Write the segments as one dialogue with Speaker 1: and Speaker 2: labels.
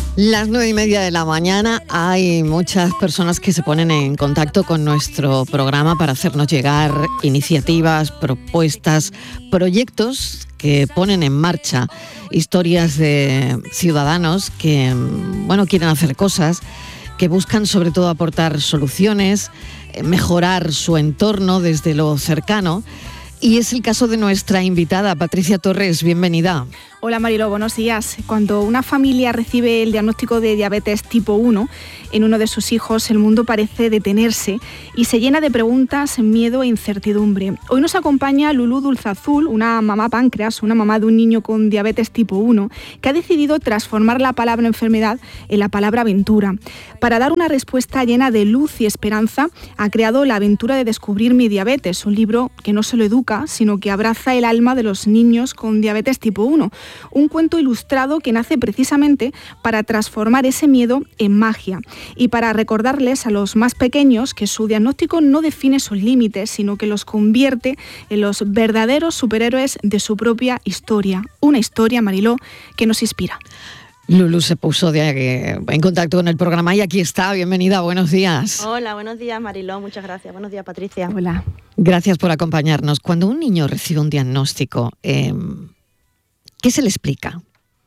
Speaker 1: Las 9:30 de la mañana, hay muchas personas que se ponen en contacto con nuestro programa para hacernos llegar iniciativas, propuestas, proyectos que ponen en marcha, historias de ciudadanos que, quieren hacer cosas, que buscan sobre todo aportar soluciones, mejorar su entorno desde lo cercano. Y es el caso de nuestra invitada, Patricia Torres. Bienvenida.
Speaker 2: Hola Mariló, buenos días. Cuando una familia recibe el diagnóstico de diabetes tipo 1 en uno de sus hijos, el mundo parece detenerse y se llena de preguntas, miedo e incertidumbre. Hoy nos acompaña Lulú Dulzazul, una mamá páncreas, una mamá de un niño con diabetes tipo 1, que ha decidido transformar la palabra enfermedad en la palabra aventura. Para dar una respuesta llena de luz y esperanza, ha creado La aventura de descubrir mi diabetes, un libro que no solo educa, sino que abraza el alma de los niños con diabetes tipo 1. Un cuento ilustrado que nace precisamente para transformar ese miedo en magia y para recordarles a los más pequeños que su diagnóstico no define sus límites, sino que los convierte en los verdaderos superhéroes de su propia historia. Una historia, Mariló, que nos inspira.
Speaker 1: Lulú se puso en contacto con el programa y aquí está. Bienvenida, buenos días.
Speaker 3: Hola, buenos días Mariló, muchas gracias. Buenos días Patricia.
Speaker 2: Hola.
Speaker 1: Gracias por acompañarnos. Cuando un niño recibe un diagnóstico, ¿qué se le explica?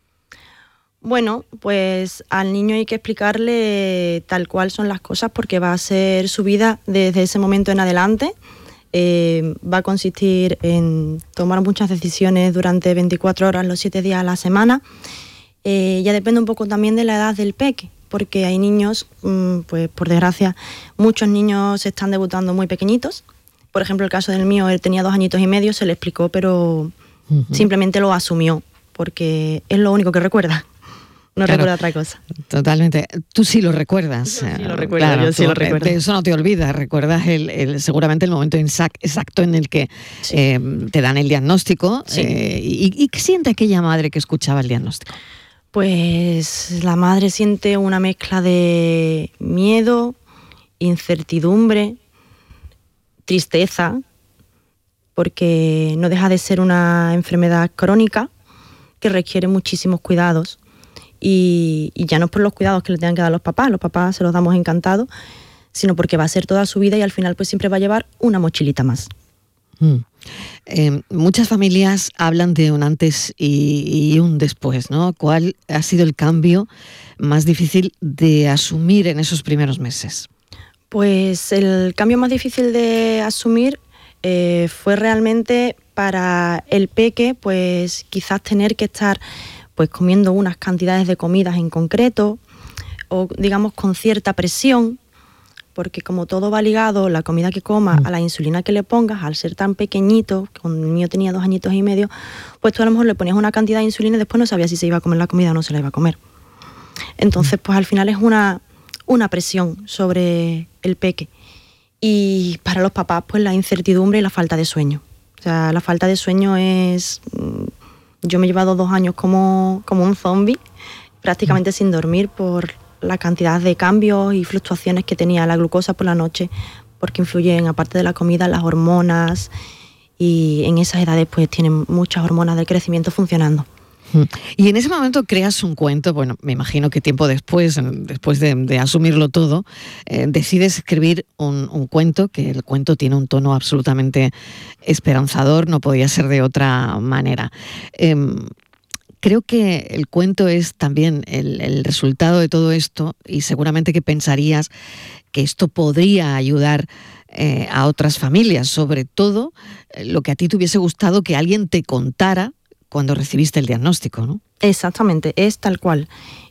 Speaker 3: Bueno, pues al niño hay que explicarle tal cual son las cosas porque va a ser su vida desde ese momento en adelante. Va a consistir en tomar muchas decisiones durante 24 horas, los 7 días a la semana. Ya depende un poco también de la edad del peque, porque hay niños, pues por desgracia, muchos niños están debutando muy pequeñitos. Por ejemplo, el caso del mío, él tenía 2 añitos y medio, se le explicó, pero simplemente lo asumió, porque es lo único que recuerda. No recuerda otra cosa.
Speaker 1: Totalmente. Tú sí lo recuerdas.
Speaker 3: Yo sí lo recuerdo, claro, yo sí lo recuerdo.
Speaker 1: De eso no te olvidas, recuerdas seguramente el momento exacto en el que te dan el diagnóstico.
Speaker 3: Sí.
Speaker 1: ¿Y qué siente aquella madre que escuchaba el diagnóstico?
Speaker 3: Pues la madre siente una mezcla de miedo, incertidumbre, tristeza, porque no deja de ser una enfermedad crónica que requiere muchísimos cuidados. Y ya no es por los cuidados que le tengan que dar los papás se los damos encantados, sino porque va a ser toda su vida y al final pues siempre va a llevar una mochilita más.
Speaker 1: Muchas familias hablan de un antes y un después, ¿no? ¿Cuál ha sido el cambio más difícil de asumir en esos primeros meses?
Speaker 3: Pues el cambio más difícil de asumir fue realmente para el peque, pues quizás tener que estar pues comiendo unas cantidades de comidas en concreto o digamos con cierta presión, porque como todo va ligado, la comida que coma a la insulina que le pongas, al ser tan pequeñito, cuando el mío tenía 2 añitos y medio, pues tú a lo mejor le ponías una cantidad de insulina y después no sabías si se iba a comer la comida o no se la iba a comer. Entonces pues al final es una presión sobre el peque. Y para los papás pues la incertidumbre y la falta de sueño. O sea, la falta de sueño es... Yo me he llevado 2 años como un zombie, prácticamente sin dormir por la cantidad de cambios y fluctuaciones que tenía la glucosa por la noche, porque influyen, aparte de la comida, las hormonas, y en esas edades pues tienen muchas hormonas del crecimiento funcionando.
Speaker 1: Y en ese momento creas un cuento, bueno, me imagino que tiempo después de asumirlo todo, decides escribir un cuento, que el cuento tiene un tono absolutamente esperanzador, no podía ser de otra manera. Creo que el cuento es también el resultado de todo esto y seguramente que pensarías que esto podría ayudar a otras familias, sobre todo lo que a ti te hubiese gustado que alguien te contara cuando recibiste el diagnóstico, ¿no?
Speaker 3: Exactamente, es tal cual.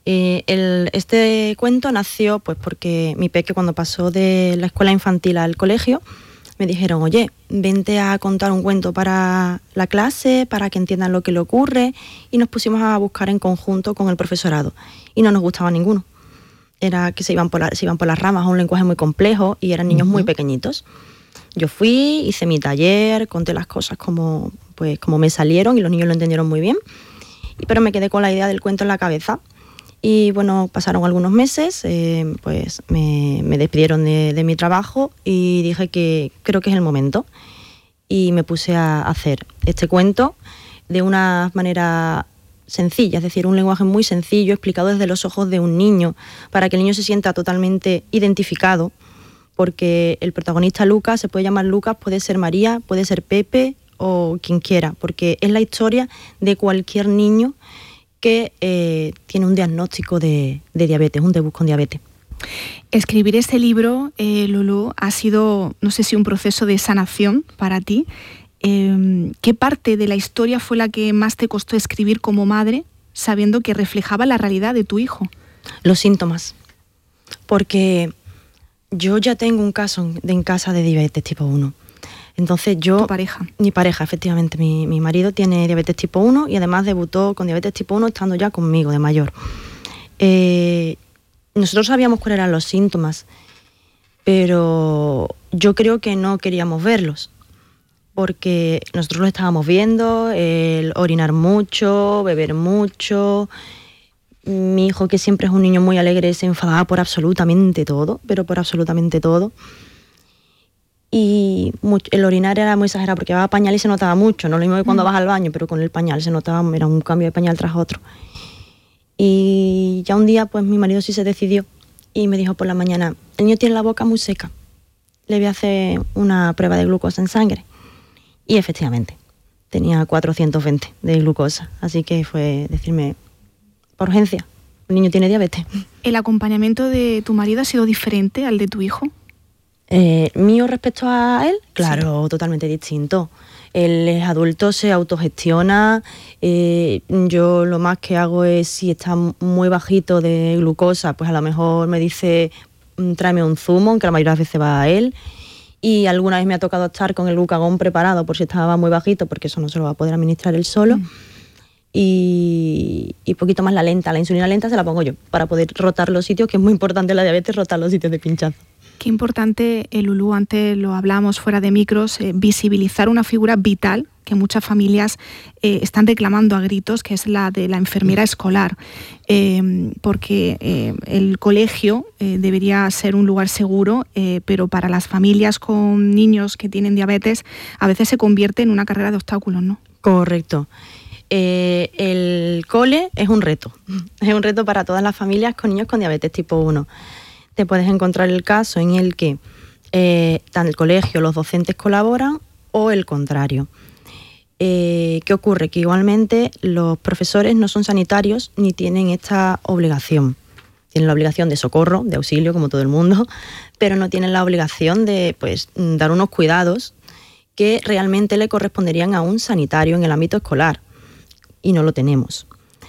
Speaker 3: Este cuento nació pues porque mi peque cuando pasó de la escuela infantil al colegio me dijeron, oye, vente a contar un cuento para la clase, para que entiendan lo que le ocurre, y nos pusimos a buscar en conjunto con el profesorado y no nos gustaba ninguno. Era que se iban por las ramas, un lenguaje muy complejo y eran niños muy pequeñitos. Yo fui, hice mi taller, conté las cosas como me salieron y los niños lo entendieron muy bien, pero me quedé con la idea del cuento en la cabeza. Y bueno, pasaron algunos meses, pues me despidieron de mi trabajo y dije que creo que es el momento. Y me puse a hacer este cuento de una manera sencilla, es decir, un lenguaje muy sencillo, explicado desde los ojos de un niño, para que el niño se sienta totalmente identificado, porque el protagonista Lucas se puede llamar Lucas, puede ser María, puede ser Pepe o quien quiera, porque es la historia de cualquier niño que tiene un diagnóstico de diabetes, un debut con diabetes.
Speaker 2: Escribir este libro, Lulú, ha sido, no sé si un proceso de sanación para ti. ¿Qué parte de la historia fue la que más te costó escribir como madre, sabiendo que reflejaba la realidad de tu hijo?
Speaker 3: Los síntomas, porque yo ya tengo un caso en casa de diabetes tipo 1. Entonces yo...
Speaker 2: ¿Tu pareja?
Speaker 3: Mi pareja, efectivamente. Mi marido tiene diabetes tipo 1 y además debutó con diabetes tipo 1 estando ya conmigo, de mayor. Nosotros sabíamos cuáles eran los síntomas, pero yo creo que no queríamos verlos, porque nosotros lo estábamos viendo, el orinar mucho, beber mucho. Mi hijo, que siempre es un niño muy alegre, se enfadaba por absolutamente todo, pero por absolutamente todo. Y el orinar era muy exagerado, porque llevaba pañal y se notaba mucho, no lo mismo que cuando vas al baño, pero con el pañal se notaba, era un cambio de pañal tras otro. Y ya un día, pues mi marido sí se decidió y me dijo por la mañana: el niño tiene la boca muy seca, le voy a hacer una prueba de glucosa en sangre. Y efectivamente, tenía 420 de glucosa, así que fue decirme, por urgencia, el niño tiene diabetes.
Speaker 2: ¿El acompañamiento de tu marido ha sido diferente al de tu hijo?
Speaker 3: Mío respecto a él, claro,
Speaker 2: sí.
Speaker 3: Totalmente distinto. Él es adulto, se autogestiona. Yo lo más que hago es, si está muy bajito de glucosa, pues a lo mejor me dice: tráeme un zumo, aunque la mayoría de las veces va a él. Y alguna vez me ha tocado estar con el glucagón preparado por si estaba muy bajito, porque eso no se lo va a poder administrar él solo. Y poquito más la insulina lenta se la pongo yo, para poder rotar los sitios, que es muy importante en la diabetes, rotar los sitios de pinchazo.
Speaker 2: Qué importante, Lulú, antes lo hablamos fuera de micros, visibilizar una figura vital que muchas familias están reclamando a gritos, que es la de la enfermera escolar, porque el colegio debería ser un lugar seguro, pero para las familias con niños que tienen diabetes a veces se convierte en una carrera de obstáculos, ¿no?
Speaker 3: Correcto. El cole es un reto para todas las familias con niños con diabetes tipo 1. Te puedes encontrar el caso en el que tanto el colegio, los docentes colaboran, o el contrario. ¿Qué ocurre? Que igualmente los profesores no son sanitarios ni tienen esta obligación. Tienen la obligación de socorro, de auxilio, como todo el mundo, pero no tienen la obligación de, pues, dar unos cuidados que realmente le corresponderían a un sanitario en el ámbito escolar, y no lo tenemos.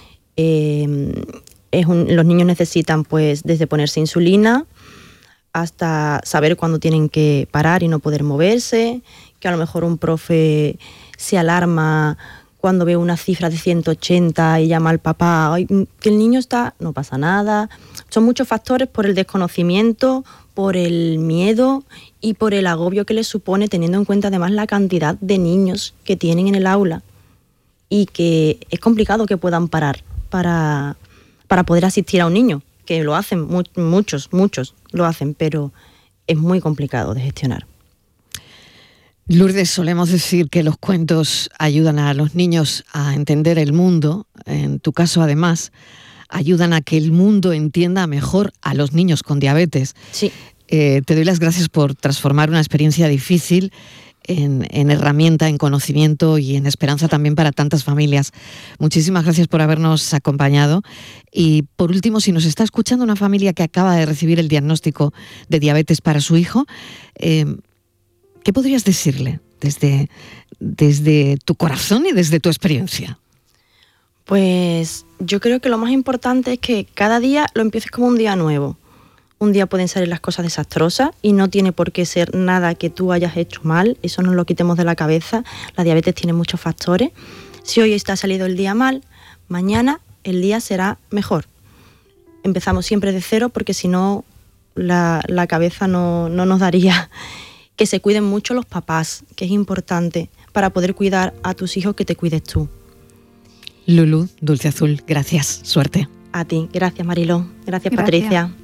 Speaker 3: Los niños necesitan, pues, desde ponerse insulina hasta saber cuándo tienen que parar y no poder moverse, que a lo mejor un profe se alarma cuando ve una cifra de 180 y llama al papá: "Ay, que el niño está", no pasa nada. Son muchos factores, por el desconocimiento, por el miedo y por el agobio que les supone, teniendo en cuenta además la cantidad de niños que tienen en el aula, y que es complicado que puedan parar para poder asistir a un niño, que lo hacen, muchos lo hacen, pero es muy complicado de gestionar.
Speaker 1: Lourdes, solemos decir que los cuentos ayudan a los niños a entender el mundo. En tu caso, además, ayudan a que el mundo entienda mejor a los niños con diabetes.
Speaker 3: Sí.
Speaker 1: Te doy las gracias por transformar una experiencia difícil en herramienta, en conocimiento y en esperanza también para tantas familias. Muchísimas gracias por habernos acompañado. Y por último, si nos está escuchando una familia que acaba de recibir el diagnóstico de diabetes para su hijo, ¿qué podrías decirle desde tu corazón y desde tu experiencia?
Speaker 3: Pues yo creo que lo más importante es que cada día lo empieces como un día nuevo. Un día pueden salir las cosas desastrosas y no tiene por qué ser nada que tú hayas hecho mal, eso no lo quitemos de la cabeza. La diabetes tiene muchos factores. Si hoy está salido el día mal, mañana el día será mejor. Empezamos siempre de cero, porque si no la cabeza no nos daría. Que se cuiden mucho los papás, que es importante para poder cuidar a tus hijos, que te cuides tú.
Speaker 1: Lulú, Dulce Azul, gracias, suerte.
Speaker 3: A ti, gracias Mariló, gracias Patricia.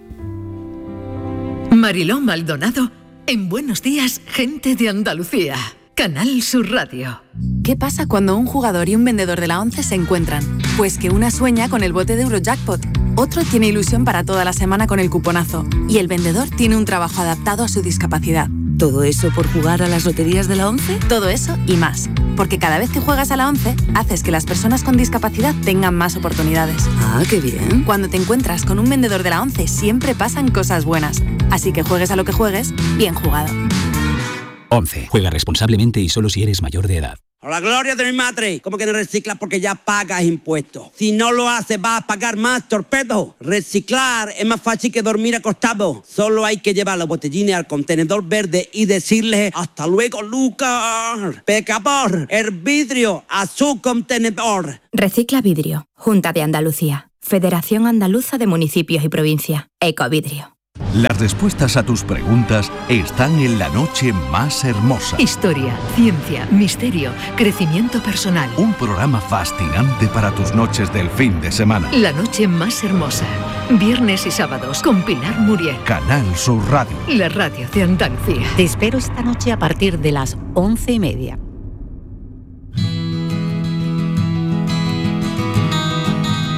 Speaker 4: Mariló Maldonado en Buenos Días, Gente de Andalucía, Canal Sur Radio.
Speaker 5: ¿Qué pasa cuando un jugador y un vendedor de la ONCE se encuentran? Pues que una sueña con el bote de Eurojackpot, otro tiene ilusión para toda la semana con el cuponazo y el vendedor tiene un trabajo adaptado a su discapacidad. ¿Todo eso por jugar a las loterías de la ONCE? Todo eso y más. Porque cada vez que juegas a la ONCE, haces que las personas con discapacidad tengan más oportunidades.
Speaker 6: ¡Ah, qué bien!
Speaker 5: Cuando te encuentras con un vendedor de la ONCE, siempre pasan cosas buenas. Así que juegues a lo que juegues, bien jugado.
Speaker 7: ONCE. Juega responsablemente y solo si eres mayor de edad.
Speaker 8: ¡A la gloria de mi madre! ¿Cómo que no reciclas porque ya pagas impuestos? Si no lo haces, vas a pagar más, torpedo. Reciclar es más fácil que dormir acostado. Solo hay que llevar los botellines al contenedor verde y decirle hasta luego, Lucas. Pecador, el vidrio a su contenedor.
Speaker 9: Recicla Vidrio. Junta de Andalucía. Federación Andaluza de Municipios y Provincias. Ecovidrio.
Speaker 10: Las respuestas a tus preguntas están en La Noche Más Hermosa.
Speaker 4: Historia, ciencia, misterio, crecimiento personal.
Speaker 10: Un programa fascinante para tus noches del fin de semana.
Speaker 4: La Noche Más Hermosa. Viernes y sábados con Pilar Muriel.
Speaker 10: Canal Sur Radio.
Speaker 4: La radio de Andalucía.
Speaker 11: Te espero esta noche a partir de las 11:30.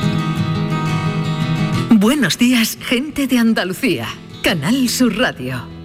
Speaker 4: Buenos días, gente de Andalucía. Canal Sur Radio.